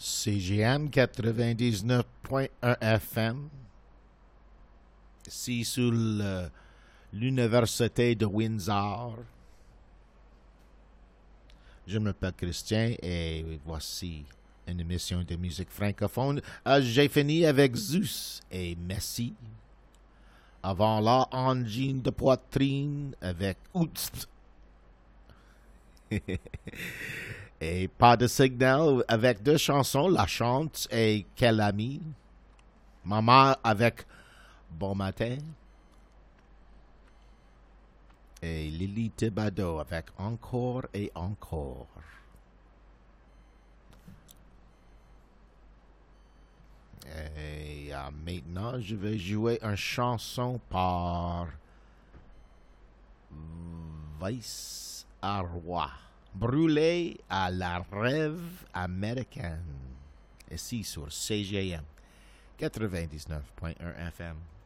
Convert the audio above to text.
CGM 99.1 FM. Ici sur l'Université de Windsor. Je m'appelle Christian et voici une émission de musique francophone. J'ai fini avec Zeus et Messi. Avant là, angine de poitrine avec Oust. Et pas de signal avec deux chansons, La Chante et Quel ami. Maman avec Bon matin. Et Lily Thibodeau avec Encore et Encore. Et maintenant, je vais jouer une chanson par Vice Arroy. Brûlé à la rêve américaine. Ici sur CGM 99.1 FM.